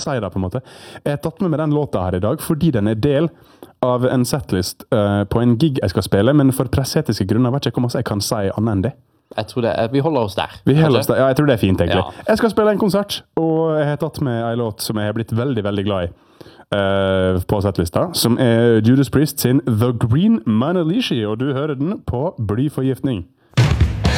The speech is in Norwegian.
si det på en måte. Jeg har tatt med den låta her i dag, fordi den er del av en setlist på en gig jeg skal spille, men for pressetiske grunner vet jeg ikke hvor jeg kan si annet enn det. Jeg tror vi holder oss der. Ja, jeg tror det er fint egentlig. Ja. Jeg skal spille en konsert, og jeg har tatt med en låt som jeg har blitt veldig, veldig glad i på settlista, som er Judas Priest sin The Green Manalishi, og du hører den på Blyforgiftning.